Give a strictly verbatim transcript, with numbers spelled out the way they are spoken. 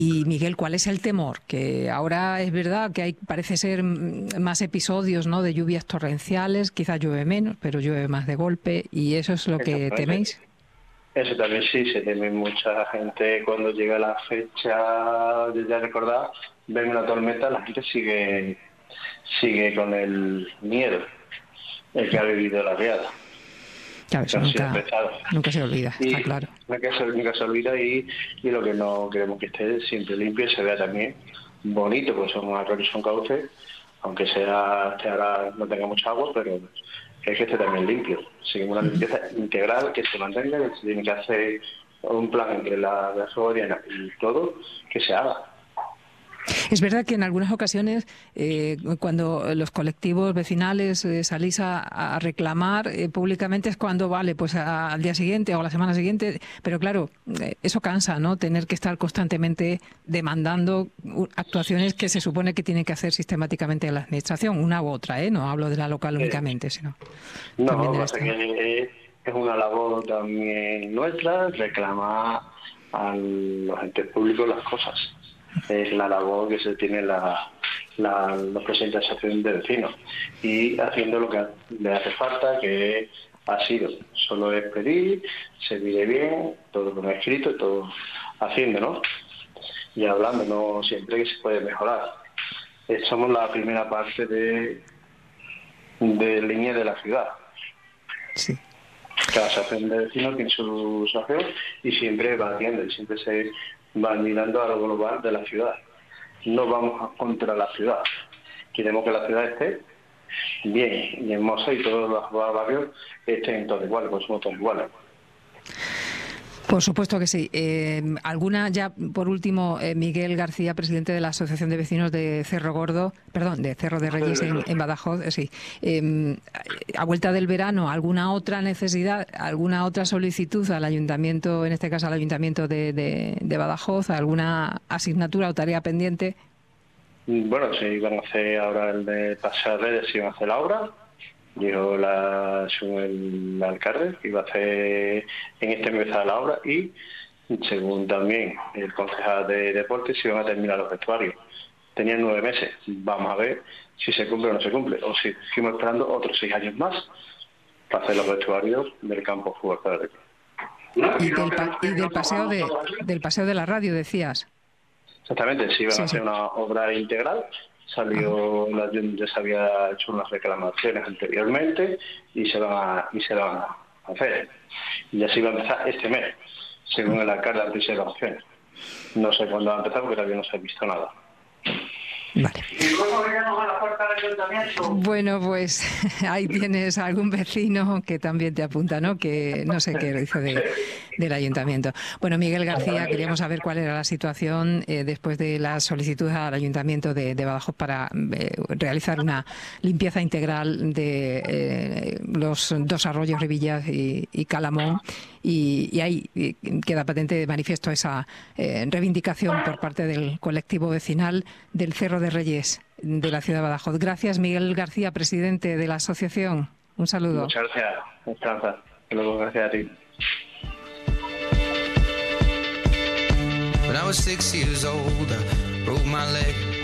Y Miguel, ¿cuál es el temor? Que ahora es verdad que hay, parece ser más episodios, ¿no?, de lluvias torrenciales, quizás llueve menos, pero llueve más de golpe, y eso es lo que teméis. Eso también sí, se teme mucha gente cuando llega la fecha de ya recordar, ven una tormenta, la gente sigue sigue con el miedo, el que ha vivido la riada. Claro, eso nunca, nunca se olvida, y está claro. Nunca se, nunca se olvida y, y lo que no queremos que esté siempre limpio y se vea también bonito, pues son arroyos, son cauces, aunque sea que ahora no tenga mucha agua, pero es que esté también limpio. Seguimos una limpieza integral que se mantenga, que se tiene que hacer un plan entre la, la Sogodiana y todo, que se haga. Es verdad que en algunas ocasiones, eh, cuando los colectivos vecinales eh, salís a, a reclamar eh, públicamente, es cuando vale, pues a, al día siguiente o a la semana siguiente, pero claro, eh, eso cansa, ¿no? Tener que estar constantemente demandando actuaciones que se supone que tiene que hacer sistemáticamente la administración, una u otra, ¿eh? No hablo de la local únicamente, sino no, también pasa que es una labor también nuestra, reclamar a los entes públicos las cosas. Es la labor que se tiene la, la, los presidentes de asociación de vecinos y haciendo lo que le hace falta, que ha sido solo es pedir, se mire bien, todo lo escrito, todo haciendo, ¿no? Y hablando, no siempre que se puede mejorar. Eh, somos la primera parte de, de línea de la ciudad. Sí. Cada asociación de vecinos tiene su asociación y siempre va haciendo, y siempre se va mirando a lo global de la ciudad. No vamos contra la ciudad. Queremos que la ciudad esté bien y hermosa y todos los barrios estén todos iguales, pues somos todos iguales. Por supuesto que sí. Eh, ¿Alguna, ya por último, eh, Miguel García, presidente de la Asociación de Vecinos de Cerro Gordo, perdón, de Cerro de Reyes en, en Badajoz, eh, sí. Eh, a vuelta del verano, ¿alguna otra necesidad, alguna otra solicitud al ayuntamiento, en este caso al ayuntamiento de, de, de Badajoz, alguna asignatura o tarea pendiente? Bueno, se iban a hacer ahora el de Paseo de Reyes, se iban a hacer la obra. Dijo la, el alcalde que iba a hacer en este mes la obra y según también el concejal de deportes se iban a terminar los vestuarios. Tenían nueve meses, vamos a ver si se cumple o no se cumple, o si seguimos esperando otros seis años más para hacer los vestuarios del campo fútbol federal. Y del, pa y del paseo de del paseo de la radio decías. Exactamente, se iban sí, a hacer sí. una obra integral. Salió, la, ya se había hecho unas reclamaciones anteriormente y se van a, y se van a hacer. Y ya se iba a empezar este mes, según el alcalde de las opciones. No sé cuándo va a empezar porque todavía no se ha visto nada. Vale. Bueno, pues ahí tienes a algún vecino que también te apunta, ¿no? Que no sé qué dice de, del ayuntamiento. Bueno, Miguel García, queríamos saber cuál era la situación eh, después de la solicitud al ayuntamiento de, de Badajoz para eh, realizar una limpieza integral de eh, los dos arroyos Ribillas y, y Calamón. Y, y ahí queda patente de manifiesto esa eh, reivindicación por parte del colectivo vecinal del Cerro de Reyes de la ciudad de Badajoz. Gracias, Miguel García, presidente de la asociación. Un saludo. Muchas gracias, Esperanza. Luego, gracias a ti. When I was six years old, I broke my leg.